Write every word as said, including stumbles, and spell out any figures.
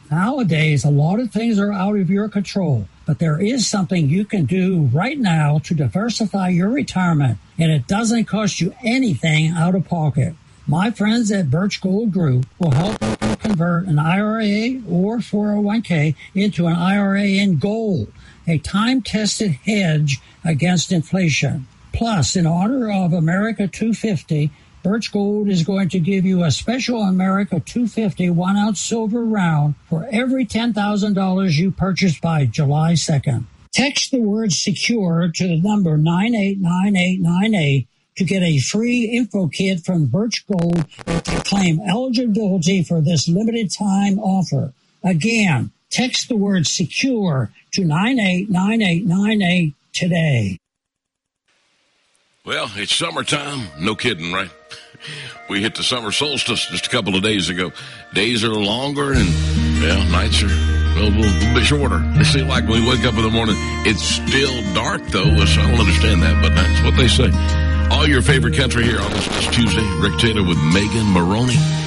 Nowadays, a lot of things are out of your control, but there is something you can do right now to diversify your retirement, and it doesn't cost you anything out of pocket. My friends at Birch Gold Group will help you convert an I R A or four oh one k into an I R A in gold, a time-tested hedge against inflation. Plus, in honor of America two fifty, Birch Gold is going to give you a special America two fifty one-ounce silver round for every ten thousand dollars you purchase by July second. Text the word SECURE to the number nine eight nine eight nine eight to get a free info kit from Birch Gold and to claim eligibility for this limited time offer. Again, text the word SECURE to nine eight nine eight nine eight today. Well, it's summertime. No kidding, right? We hit the summer solstice just a couple of days ago. Days are longer and, well, nights are a little, little bit shorter. It seems like when we wake up in the morning, it's still dark, though, so I don't understand that, but that's what they say. All your favorite country here on this, this Tuesday. Rick Taylor with Megan Maroney.